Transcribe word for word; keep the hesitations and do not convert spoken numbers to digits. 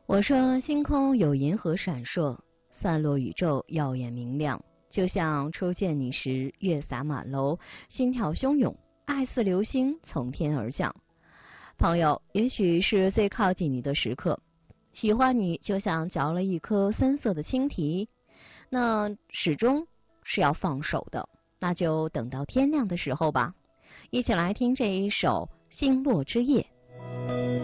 我说星空有银河闪烁，散落宇宙耀眼明亮，就像初见你时月洒满楼，心跳汹涌，爱似流星从天而降。朋友，也许是最靠近你的时刻，喜欢你就像嚼了一颗深色的青提，那始终是要放手的，那就等到天亮的时候吧。一起来听这一首《星落之夜》。